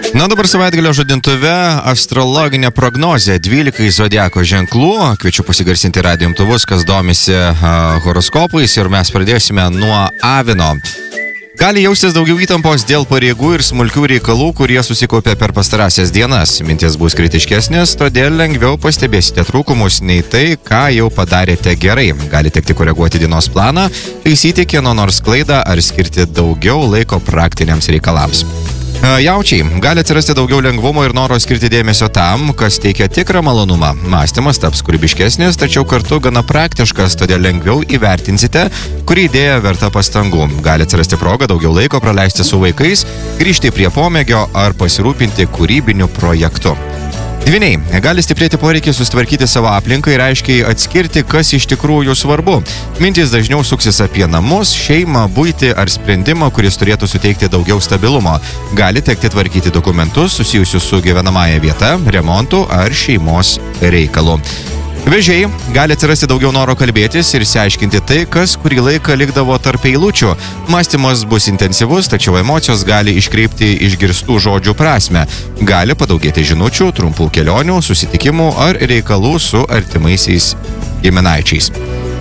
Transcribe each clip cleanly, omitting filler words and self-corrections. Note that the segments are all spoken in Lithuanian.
Na dabar savaitgalio žadintuve astrologinė prognozė 12 zodiako ženklų. Kviečiu pasigarsinti radijo imtuvus, kas domisi horoskopais, ir mes pradėsime nuo Avino. Gali jaustis daugiau įtampos dėl pareigų ir smulkių reikalų, kurie susikaupė per pastarąsias dienas. Mintis bus kritiškesnės, todėl lengviau pastebėsite trūkumus nei tai, ką jau padarėte gerai. Gali tekti koreguoti dienos planą, taisyti kieno nors klaidą ar skirti daugiau laiko praktiniams reikalams. Jaučiai, gali atsirasti daugiau lengvumo ir noro skirti dėmesio tam, kas teikia tikrą malonumą. Mąstymas taps kūrybiškesnis, tačiau kartu gana praktiškas, todėl lengviau įvertinsite, kuri idėja verta pastangų. Gali atsirasti proga daugiau laiko praleisti su vaikais, grįžti prie pomėgio ar pasirūpinti kūrybiniu projektu. Dvyniai, gali stiprėti poreikį susitvarkyti savo aplinką ir aiškiai atskirti, kas iš tikrųjų svarbu. Mintys dažniau suksis apie namus, šeimą, buitį ar sprendimą, kuris turėtų suteikti daugiau stabilumo. Gali tekti tvarkyti dokumentus susijusius su gyvenamąja vieta, remontu ar šeimos reikalu. Vėžiai, gali atsirasti daugiau noro kalbėtis ir išsiaiškinti tai, kas kurį laiką likdavo tarp eilučių. Mąstymas bus intensyvus, tačiau emocijos gali iškreipti išgirstų žodžių prasme. Gali padaugėti žinučių, trumpų kelionių, susitikimų ar reikalų su artimaisiais giminaičiais.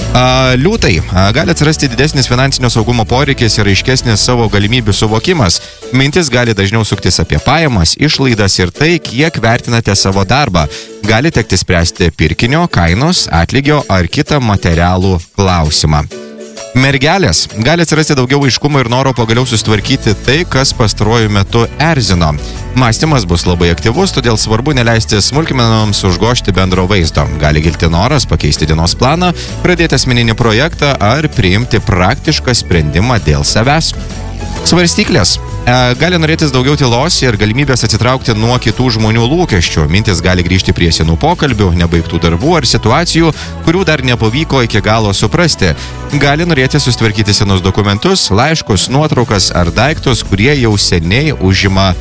Liūtai, gali atsirasti didesnis finansinio saugumo poreikis ir aiškesnis savo galimybių suvokimas. Mintis gali dažniau suktis apie pajamas, išlaidas ir tai, kiek vertinate savo darbą. Gali tekti spręsti pirkinio, kainos, atlygio ar kitą materialų klausimą. Mergelės, gali atsirasti daugiau aiškumo ir noro pagaliau susitvarkyti tai, kas pastaruoju metu erzino. Mąstymas bus labai aktyvus, todėl svarbu neleisti smulkmenoms užgožti bendro vaizdo. Gali kilti noras pakeisti dienos planą, pradėti asmeninį projektą ar priimti praktišką sprendimą dėl savęs. Svarstyklės, gali norėtis daugiau tylos ir galimybės atsitraukti nuo kitų žmonių lūkesčių. Mintis gali grįžti prie senų pokalbių, nebaigtų darbų ar situacijų, kurių dar nepavyko iki galo suprasti. Gali norėti susitvarkyti senus dokumentus, laiškus, nuotraukas ar daiktus, kurie jau seniai užima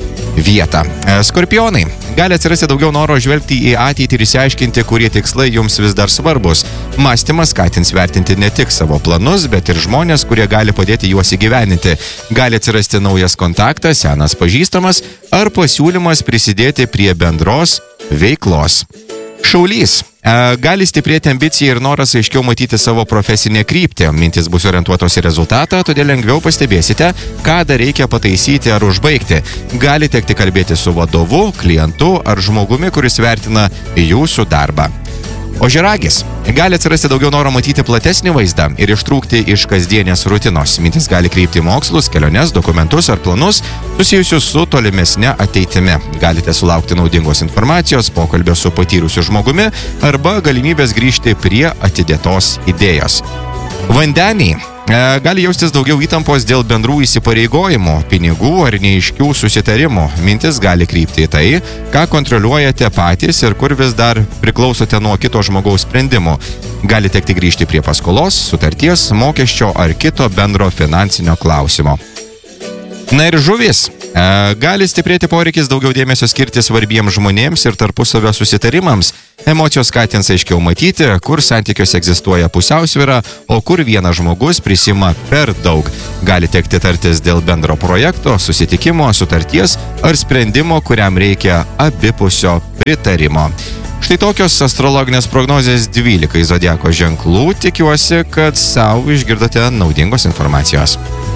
vietą. Skorpionai, gali atsirasti daugiau noro žvelgti į ateitį ir išsiaiškinti, kurie tikslai jums vis dar svarbus. Mąstymas skatins vertinti ne tik savo planus, bet ir žmonės, kurie gali padėti juos įgyveninti. Gali atsirasti naujas kontaktas, senas pažįstamas ar pasiūlymas prisidėti prie bendros veiklos. Šaulys, gali stiprėti ambicija ir noras aiškiau matyti savo profesinę kryptį. Mintis bus orientuotos į rezultatą, todėl lengviau pastebėsite, ką dar reikia pataisyti ar užbaigti. Gali tekti kalbėti su vadovu, klientu ar žmogumi, kuris vertina jūsų darbą. Ožiaragis, gali atsirasti daugiau noro matyti platesnį vaizdą ir ištrūkti iš kasdienės rutinos. Mintis gali kreipti mokslus, keliones, dokumentus ar planus susijusius su tolimesne ateitimi. Galite sulaukti naudingos informacijos, pokalbio su patyrusiu žmogumi arba galimybės grįžti prie atidėtos idėjos. Vandeniai, gali jaustis daugiau įtampos dėl bendrų įsipareigojimų, pinigų ar neaiškių susitarimų. Mintis gali krypti į tai, ką kontroliuojate patys ir kur vis dar priklausote nuo kito žmogaus sprendimų. Gali tekti grįžti prie paskolos, sutarties, mokesčio ar kito bendro finansinio klausimo. Na ir žuvis, gali stiprėti poreikis daugiau dėmesio skirti svarbiems žmonėms ir tarpusavio susitarimams. Emocijos skatins aiškiau matyti, kur santykiuose egzistuoja pusiausvyra, o kur vienas žmogus prisima per daug. Gali tekti tartis dėl bendro projekto, susitikimo, sutarties ar sprendimo, kuriam reikia abipusio pritarimo. Štai tokios astrologinės prognozės 12 zodiako ženklų. Tikiuosi, kad savo išgirdote naudingos informacijos.